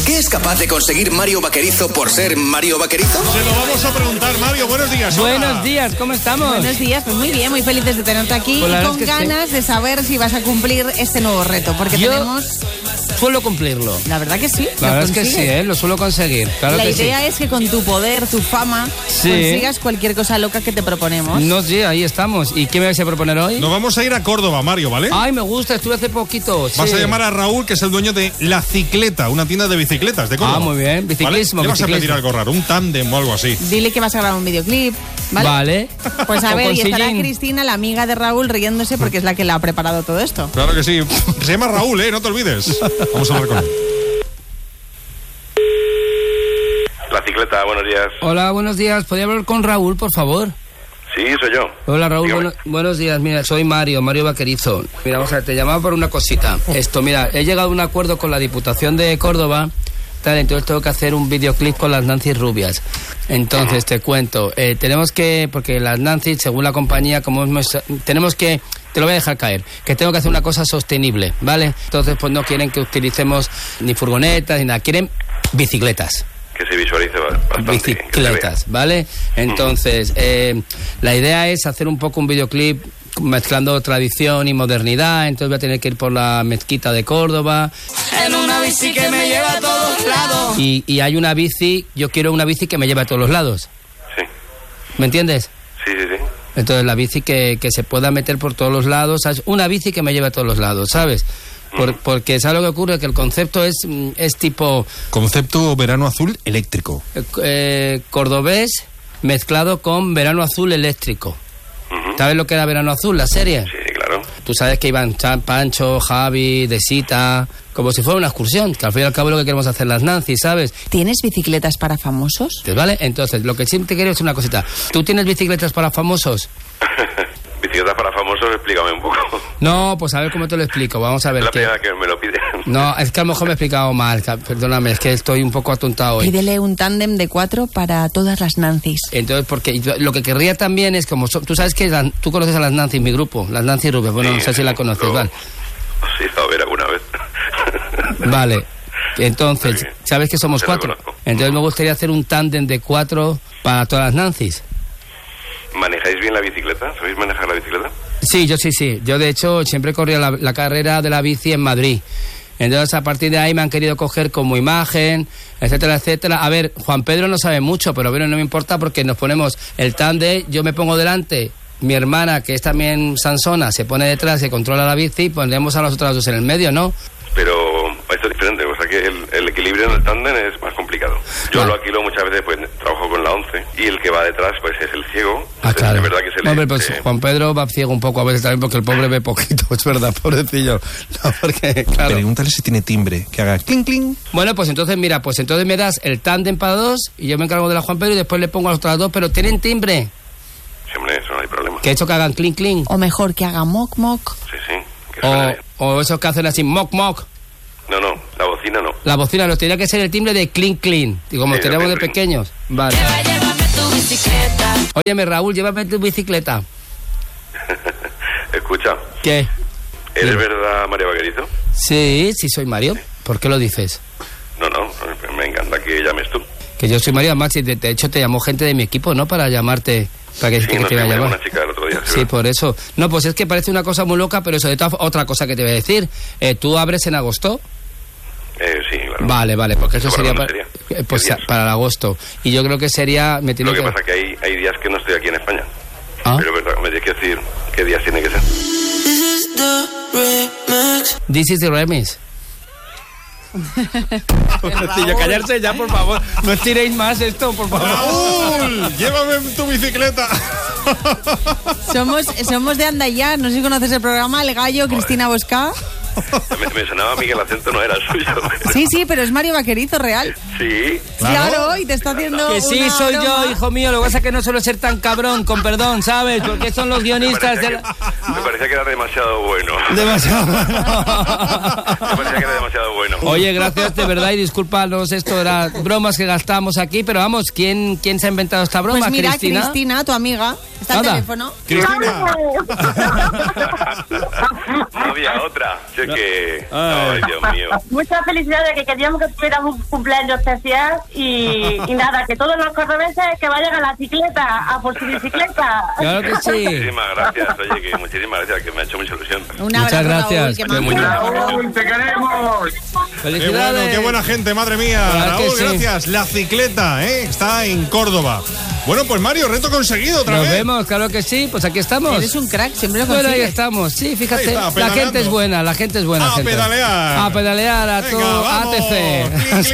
¿Qué es capaz de conseguir Mario Vaquerizo por ser Mario Vaquerizo? Se lo vamos a preguntar. Mario, buenos días. Buenos días, ¿cómo estamos? Buenos días, pues muy bien, muy felices de tenerte aquí Pues y con ganas de saber si vas a cumplir este nuevo reto, porque suelo cumplirlo. La verdad que sí. La verdad es que sí, lo suelo conseguir. Claro la que idea sí. es que con tu poder, tu fama, consigas cualquier cosa loca que te proponemos. No, sí, ahí estamos. ¿Y qué me vais a proponer hoy? Nos vamos a ir a Córdoba, Mario, ¿vale? Ay, me gusta, estuve hace poquito. Vas a llamar a Raúl, que es el dueño de La Cicleta, una tienda de bicicletas de Córdoba. Ah, muy bien, biciclismo. ¿Vale? ¿Qué vas a pedir algo raro? Un tándem o algo así. Dile que vas a grabar un videoclip, ¿vale? Vale. Pues a ver, y estará Cristina, la amiga de Raúl, riéndose porque es la que le ha preparado todo esto. Claro que sí. Se llama Raúl, no te olvides. Vamos a hablar con él. La Cicleta, buenos días. Hola, buenos días. ¿Podría hablar con Raúl, por favor? Sí, soy yo. Hola, Raúl. Buenos días. Mira, soy Mario Vaquerizo. Mira, vamos a ver, te llamaba por una cosita. Mira, he llegado a un acuerdo con la Diputación de Córdoba. Entonces tengo que hacer un videoclip con las Nancy rubias. Entonces te cuento, tenemos que, porque las Nancy, según la compañía, tenemos que, te lo voy a dejar caer, que tengo que hacer una cosa sostenible, ¿vale? Entonces pues no quieren que utilicemos ni furgonetas ni nada, quieren bicicletas. Que se visualice bastante. Bicicletas, ¿vale? Entonces, la idea es hacer un poco un videoclip mezclando tradición y modernidad. Entonces voy a tener que ir por la mezquita de Córdoba en una bici que me lleva a todos lados. Y hay una bici, yo quiero una bici que me lleve a todos los lados. Sí. ¿Me entiendes? Sí. Entonces la bici que se pueda meter por todos los lados, ¿sabes? Una bici que me lleve a todos los lados, ¿sabes? Porque ¿sabes lo que ocurre? Que el concepto es tipo... Concepto verano azul eléctrico. Cordobés mezclado con verano azul eléctrico. ¿Sabes lo que era Verano Azul, la serie? Sí, claro. Tú sabes que iban Pancho, Javi, Desita, como si fuera una excursión, que al fin y al cabo es lo que queremos hacer las Nancy, ¿sabes? ¿Tienes bicicletas para famosos? ¿Vale? Entonces, lo que siempre te quiero es una cosita. ¿Tú tienes bicicletas para famosos? Bicicletas para famosos, explícame un poco. No, pues a ver cómo te lo explico. Vamos a ver. Es la primera que me lo pide. No, es que a lo mejor me he explicado mal. Perdóname, es que estoy un poco atontado hoy. Pídele un tándem de 4 para todas las Nancys. Entonces, porque lo que querría también es como... tú sabes que tú conoces a las Nancy, mi grupo, las Nancy Rubias. Bueno, sí, no sé si la conoces, ¿vale? Sí, a ver alguna vez. Vale. Entonces, ¿sabes que somos 4? Entonces me gustaría hacer un tándem de 4 para todas las Nancys. ¿Manejáis bien la bicicleta? ¿Sabéis manejar la bicicleta? Sí, yo sí. Yo, de hecho, siempre corría la carrera de la bici en Madrid. Entonces, a partir de ahí me han querido coger como imagen, etcétera, etcétera. A ver, Juan Pedro no sabe mucho, pero bueno, no me importa porque nos ponemos el tándem, yo me pongo delante, mi hermana, que es también sansona, se pone detrás, se controla la bici y pondremos a las otras dos en el medio, ¿no? Pero esto es diferente, o sea que el equilibrio en el tándem es más complicado. Yo lo alquilo muchas veces, pues trabajo con la 11 y el que va detrás pues es el ciego. Claro. Es verdad que se le... Hombre, pues Juan Pedro va ciego un poco a veces también porque el pobre ve poquito, es verdad, pobrecillo. No, porque, claro. Pregúntale si tiene timbre, que haga clink, clink. Bueno, pues entonces, mira, me das el tándem para 2 y yo me encargo de la Juan Pedro y después le pongo a las otras 2, pero ¿tienen timbre? Sí, hombre, eso no hay problema. Que hecho que hagan clink, clink. O mejor que haga moc, moc. Sí. O esos que hacen así, moc, moc. No, la bocina no. La bocina no, tendría que ser el timbre de clink, clink. Y como tenemos de pequeños. Vale. Llévame tu bicicleta. Óyeme, Raúl, llévame tu bicicleta. Escucha. ¿Qué? ¿Eres verdad Mario Vaquerizo? Sí, soy Mario. ¿Por qué lo dices? No, me encanta que llames tú. Que yo soy Mario, Maxi. De hecho, te llamó gente de mi equipo, ¿no? Para llamarte. Para que te iba a llamar. Una chica el otro día. Sí, por eso. No, pues es que parece una cosa muy loca, pero eso de otra cosa que te voy a decir. ¿Tú abres en agosto? Sí, claro. Vale, porque eso sería para para el agosto. Y yo creo que sería... Lo que pasa es que hay días que no estoy aquí en España. Pero verdad, me tienes que decir qué días tiene que ser. This is the remix. Callarse ya, por favor. No estiréis más esto, por favor. Raúl, llévame tu bicicleta. Somos de Andayá, no sé si conoces el programa El Gallo, Cristina Bosca. Me sonaba a mí que el acento no era el suyo. Sí, pero es Mario Vaquerizo real. Sí. Claro, y te está haciendo que sí, soy yo, hijo mío. Lo que pasa es que no suelo ser tan cabrón, con perdón, ¿sabes? Porque son los guionistas me parecía que era demasiado bueno. Demasiado bueno. Me parecía que era demasiado bueno. Oye, gracias de verdad y discúlpanos, esto era bromas que gastamos aquí, pero vamos, ¿quién se ha inventado esta broma? Pues mira, ¿Cristina? Cristina, tu amiga, ¿Está el Nada. teléfono? Cristina. No había otra. Si es que... Ay, Dios mío. Muchas felicidades, que queríamos que tuviéramos un cumpleaños especial y nada, que todos los cordobeses que vayan a la bicicleta, a por su bicicleta. Claro que sí. Muchísimas gracias, oye, que muchísimas gracias, que me ha hecho mucha ilusión. Un abrazo, Muchas gracias. Raúl, que Qué majo. muy bien. Raúl, te queremos. Felicidades. Qué buena gente, madre mía. Claro que Raúl, sí. gracias. La cicleta, está en Córdoba. Bueno, pues Mario, reto conseguido otra Nos vez. vemos, claro que sí. Pues aquí estamos. Eres un crack, siempre lo Bueno, ahí consigues. estamos. Sí, fíjate. Ahí está, La pedaleando. gente es buena, la gente es buena. A gente. pedalear. A pedalear a tu Venga, vamos. ATC. Clic, clic.